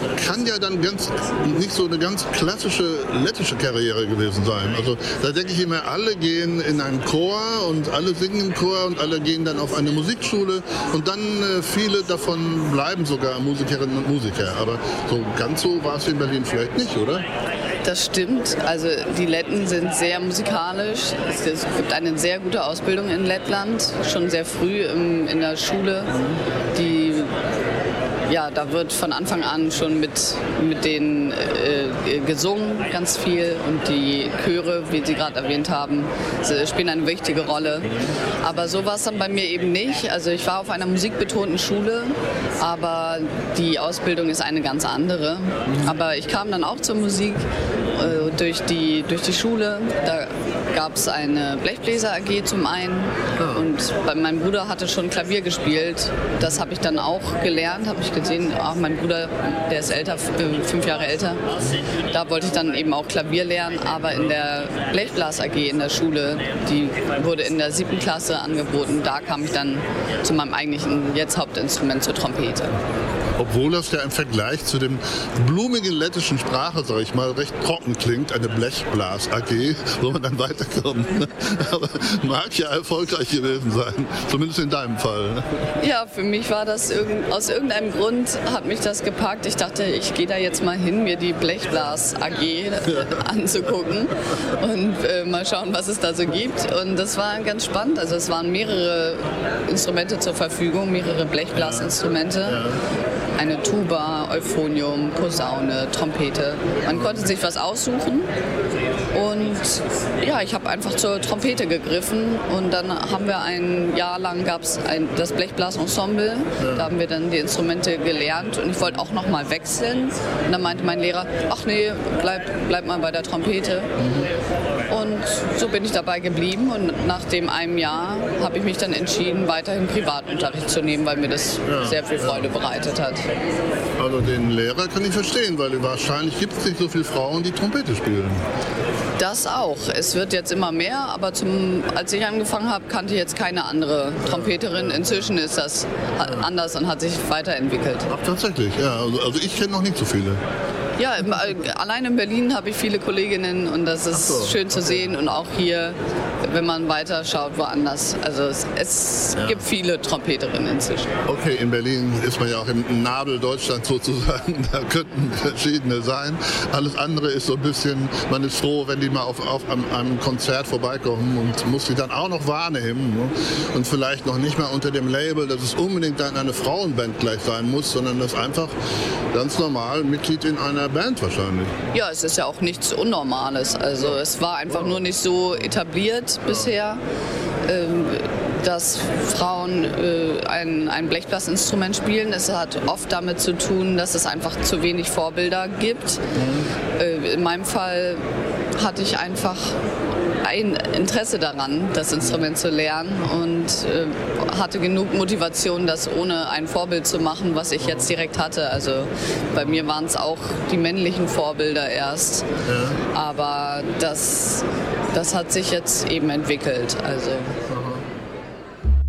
kann ja dann nicht so eine ganz klassische lettische Karriere gewesen sein. Also da denke ich immer, alle gehen in einen Chor und alle singen im Chor und alle gehen dann auf eine Musikschule und dann viele davon bleiben sogar Musikerinnen und Musiker. Aber so ganz so war es in Berlin vielleicht nicht, oder? Das stimmt. Also die Letten sind sehr musikalisch. Es gibt eine sehr gute Ausbildung in Lettland, schon sehr früh in der Schule. Da wird von Anfang an schon mit denen gesungen, ganz viel. Und die Chöre, wie Sie gerade erwähnt haben, spielen eine wichtige Rolle. Aber so war es dann bei mir eben nicht. Also ich war auf einer musikbetonten Schule, aber die Ausbildung ist eine ganz andere. Aber ich kam dann auch zur Musik durch die Schule. Da gab es eine Blechbläser AG zum einen. Und mein Bruder hatte schon Klavier gespielt. Das habe ich dann auch gelernt, habe ich gesehen. Auch mein Bruder, der ist älter, 5 Jahre älter. Da wollte ich dann eben auch Klavier lernen. Aber in der Blechblas AG in der Schule, die wurde in der 7. Klasse angeboten. Da kam ich dann zu meinem eigentlichen jetzt Hauptinstrument, zur Trompete. Obwohl das ja im Vergleich zu dem blumigen lettischen Sprache, sag ich mal, recht trocken klingt, eine Blechblas AG, wo man dann weiterkommt. Aber mag ja erfolgreich gewesen sein, zumindest in deinem Fall. Ja, für mich war das aus irgendeinem Grund hat mich das gepackt. Ich dachte, ich gehe da jetzt mal hin, mir die Blechblas AG anzugucken und mal schauen, was es da so gibt. Und das war ganz spannend. Also es waren mehrere Instrumente zur Verfügung, mehrere Blechblasinstrumente. Ja. Eine Tuba, Euphonium, Posaune, Trompete. Man konnte sich was aussuchen und ja, ich habe einfach zur Trompete gegriffen und dann haben wir ein Jahr lang gab's das Blechblasensemble. Da haben wir dann die Instrumente gelernt und ich wollte auch noch mal wechseln. Und dann meinte mein Lehrer, ach nee, bleib mal bei der Trompete. Und so bin ich dabei geblieben und nach dem einem Jahr habe ich mich dann entschieden, weiterhin Privatunterricht zu nehmen, weil mir das sehr viel Freude bereitet hat. Also den Lehrer kann ich verstehen, weil wahrscheinlich gibt es nicht so viele Frauen, die Trompete spielen. Das auch. Es wird jetzt immer mehr, aber als ich angefangen habe, kannte ich jetzt keine andere Trompeterin. Inzwischen ist das anders und hat sich weiterentwickelt. Ach, tatsächlich, ja. Also ich kenne noch nicht so viele. Ja, allein in Berlin habe ich viele Kolleginnen und das ist schön zu sehen und auch hier, wenn man weiter schaut, woanders. Also es gibt viele Trompeterinnen inzwischen. Okay, in Berlin ist man ja auch im Nabel Deutschlands sozusagen, da könnten verschiedene sein. Alles andere ist so ein bisschen, man ist froh, wenn die mal auf einem Konzert vorbeikommen und muss sie dann auch noch wahrnehmen. Ne? Und vielleicht noch nicht mal unter dem Label, dass es unbedingt dann eine Frauenband gleich sein muss, sondern das einfach ganz normal Mitglied in einer Band wahrscheinlich. Ja, es ist ja auch nichts Unnormales. Also es war einfach nur nicht so etabliert bisher, dass Frauen ein Blechblasinstrument spielen. Es hat oft damit zu tun, dass es einfach zu wenig Vorbilder gibt. In meinem Fall hatte ich einfach ein Interesse daran, das Instrument zu lernen und hatte genug Motivation, das ohne ein Vorbild zu machen, was ich jetzt direkt hatte. Also bei mir waren es auch die männlichen Vorbilder erst, aber das hat sich jetzt eben entwickelt. Also